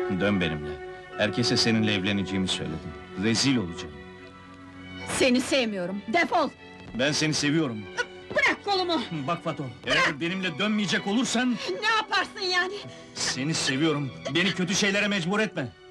Dön benimle. Herkese seninle evleneceğimi söyledim. Rezil olacağım. Seni sevmiyorum, defol! Ben seni seviyorum. Bırak kolumu! Bak Fato, eğer benimle dönmeyecek olursan... Ne yaparsın yani? Seni seviyorum. Beni kötü şeylere mecbur etme.